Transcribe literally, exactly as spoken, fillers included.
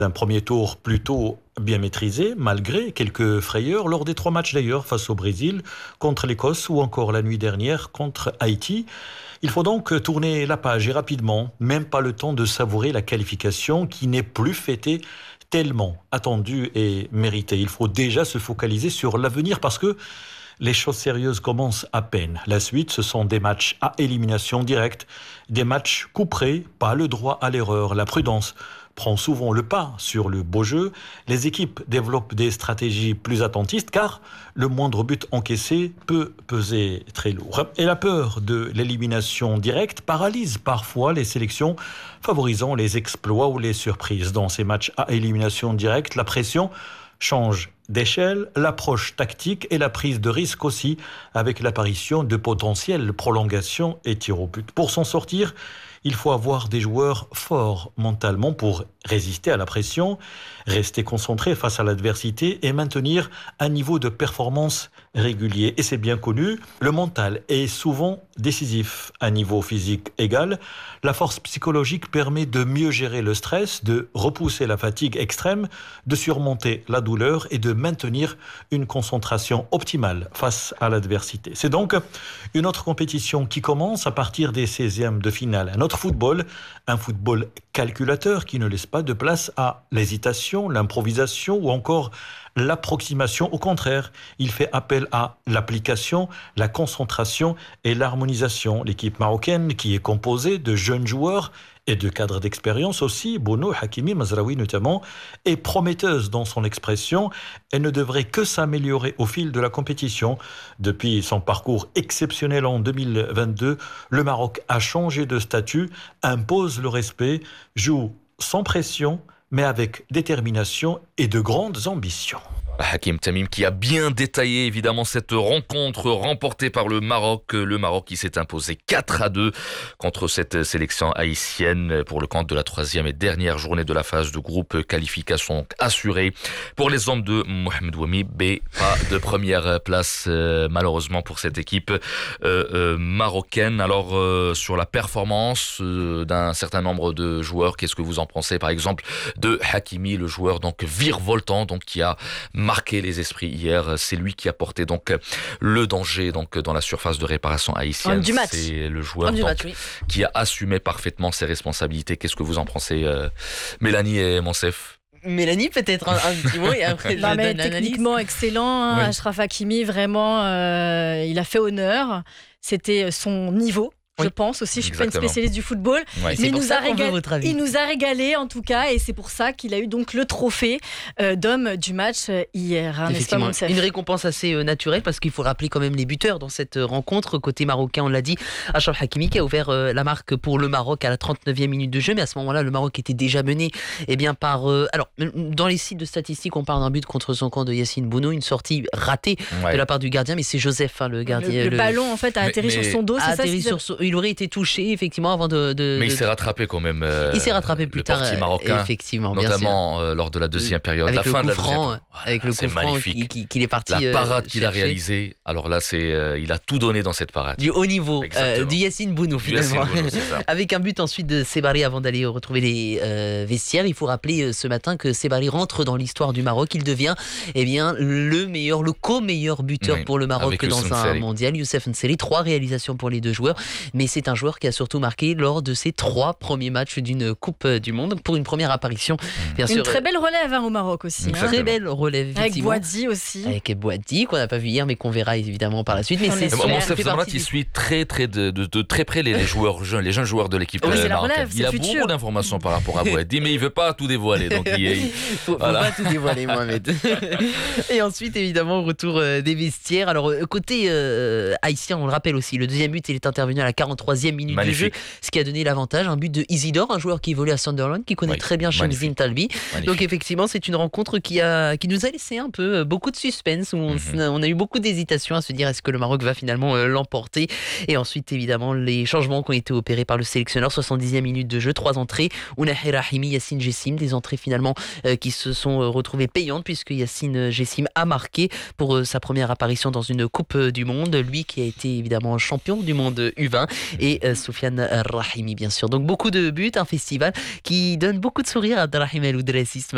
d'un premier tour plutôt bien maîtrisé, malgré quelques frayeurs lors des trois matchs d'ailleurs, face au Brésil, contre l'Écosse ou encore la nuit dernière contre Haïti. Il faut donc tourner la page et rapidement, même pas le temps de savourer la qualification qui n'est plus fêtée, tellement attendue et méritée. Il faut déjà se focaliser sur l'avenir parce que les choses sérieuses commencent à peine. La suite, ce sont des matchs à élimination directe, des matchs couperés, pas le droit à l'erreur, la prudence prend souvent le pas sur le beau jeu. Les équipes développent des stratégies plus attentistes car le moindre but encaissé peut peser très lourd. Et la peur de l'élimination directe paralyse parfois les sélections, favorisant les exploits ou les surprises. Dans ces matchs à élimination directe, la pression change d'échelle, l'approche tactique et la prise de risque aussi, avec l'apparition de potentielles prolongations et tirs au but. Pour s'en sortir, il faut avoir des joueurs forts mentalement pour résister à la pression, rester concentré face à l'adversité et maintenir un niveau de performance régulier. Et c'est bien connu, le mental est souvent décisif. À niveau physique égal, la force psychologique permet de mieux gérer le stress, de repousser la fatigue extrême, de surmonter la douleur et de maintenir une concentration optimale face à l'adversité. C'est donc une autre compétition qui commence à partir des seizièmes de finale. Un autre football, un football calculateur qui ne laisse pas de place à l'hésitation, l'improvisation ou encore l'approximation. Au contraire, il fait appel à l'application, la concentration et l'harmonisation. L'équipe marocaine, qui est composée de jeunes joueurs et de cadres d'expérience aussi, Bounou, Hakimi, Mazraoui notamment, est prometteuse dans son expression. Elle ne devrait que s'améliorer au fil de la compétition. Depuis son parcours exceptionnel en deux mille vingt-deux, le Maroc a changé de statut, impose le respect, joue sans pression, mais avec détermination et de grandes ambitions. Hakim Tamim qui a bien détaillé évidemment cette rencontre remportée par le Maroc. Le Maroc qui s'est imposé quatre à deux contre cette sélection haïtienne pour le compte de la troisième et dernière journée de la phase de groupe. Qualification assurée pour les hommes de Mohamed Ouami. B, pas de première place euh, malheureusement pour cette équipe euh, euh, marocaine. Alors euh, sur la performance euh, d'un certain nombre de joueurs, qu'est-ce que vous en pensez par exemple de Hakimi, le joueur donc virevoltant donc qui a marqué les esprits hier, c'est lui qui a porté donc le danger donc dans la surface de réparation haïtienne. Du match. C'est le joueur donc, match, oui. qui a assumé parfaitement ses responsabilités. Qu'est-ce que vous en pensez, euh, Mélanie et Monsef? Mélanie, peut-être un, un petit mot et après je non, mais donne l'analyse. techniquement excellent, hein, Oui. Achraf Hakimi, vraiment, euh, il a fait honneur. C'était son niveau. Je Oui. pense aussi, je suis pas une Exactement. spécialiste du football, Ouais. C'est mais il pour nous, ça a qu'on veut régalé, votre avis. il nous a régalé en tout cas, et c'est pour ça qu'il a eu donc le trophée euh, d'homme du match euh, hier. Hein, n'est-ce pas, Effectivement, Monsef ? une récompense assez euh, naturelle parce qu'il faut rappeler quand même les buteurs dans cette euh, rencontre. Côté marocain, on l'a dit, Achraf Hakimi qui a ouvert euh, la marque pour le Maroc à la trente-neuvième minute de jeu, mais à ce moment-là, le Maroc était déjà mené eh bien, par... Euh, alors, dans les sites de statistiques, on parle d'un but contre son camp de Yacine Bounou, une sortie ratée Ouais. de la part du gardien, mais c'est Joseph, hein, le gardien. le, le ballon en fait a Mais- atterri mais- sur son dos, a c'est ça atterri c'est- sur son- Il aurait été touché, effectivement, avant de... de- Mais il de- s'est rattrapé quand même. euh, Il s'est rattrapé plus le tard, portier euh, marocain, effectivement, bien sûr. notamment euh, lors de la deuxième période, Avec la le fin coup de la franc, deuxième. euh, Voilà, avec le c'est coup franc magnifique. qui- qui- qu'il est parti La euh, parade qu'il a chercher. réalisée. Alors là, c'est, euh, il a tout donné dans cette parade. Du haut niveau, euh, Exactement. du Yacine Bounou Du Yacine finalement. Bounou, c'est ça. Avec un but ensuite de Sebari avant d'aller retrouver les euh, vestiaires. Il faut rappeler euh, ce matin que Sebari rentre dans l'histoire du Maroc. Il devient eh bien, le meilleur, le co-meilleur buteur Oui, pour le Maroc avec dans Youssef un Nseri. mondial. Youssef Nseri, trois réalisations pour les deux joueurs. Mais c'est un joueur qui a surtout marqué lors de ses trois premiers matchs d'une Coupe du Monde pour une première apparition. Bien Une sûr, très belle relève hein, au Maroc aussi. Une hein. très très belle relève, Avec effectivement. Boadi aussi. Avec Boadi, qu'on n'a pas vu hier, mais qu'on verra évidemment par la suite. Mais On c'est espère. ça Mon Mon chef fait Zamrat, partie il du- suit très, très de, de, de très près les, les joueurs jeunes, les jeunes joueurs de l'équipe Oui, euh, c'est la marocaine. relève, Il a c'est le futur. beaucoup d'informations par rapport à Boadi, mais il veut pas tout dévoiler. Donc il, il- faut, faut Voilà. pas tout dévoiler, Mohamed. Et ensuite, évidemment, au retour euh, des vestiaires. Alors, euh, côté euh, haïtien, on le rappelle aussi, le deuxième but, il est intervenu à la quarante-troisième minute Magnifique. du jeu, ce qui a donné l'avantage. Un but de Isidore, un joueur qui évolue à Sunderland, qui connaît Oui, très bien Shamsin magnifique. Talbi. magnifique. Donc, effectivement, c'est une rencontre qui, a, qui nous a laissé un peu euh, beaucoup de suspense, où on, Mhm. s- on a eu beaucoup d'hésitation à se dire est-ce que le Maroc va finalement euh, l'emporter. Et ensuite, évidemment, les changements qui ont été opérés par le sélectionneur, soixante-dixième minute de jeu, trois entrées, Ounahi Rahimi, Yassine Jessim, des entrées finalement euh, qui se sont euh, retrouvées payantes puisque Yassine Jessim a marqué pour euh, sa première apparition dans une Coupe euh, du Monde, lui qui a été évidemment champion du monde U vingt, et euh, Soufiane Rahimi bien sûr. Donc beaucoup de buts, un festival qui donne beaucoup de sourires à Abdelrahim El Oudressi.